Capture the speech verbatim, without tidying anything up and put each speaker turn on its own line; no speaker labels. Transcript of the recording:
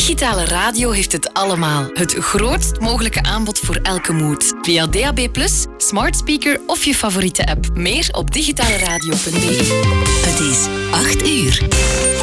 Digitale radio heeft het allemaal. Het grootst mogelijke aanbod voor elke mood. Via D A B plus, smart speaker of je favoriete app. Meer op digitaleradio punt b e.
Het is acht uur.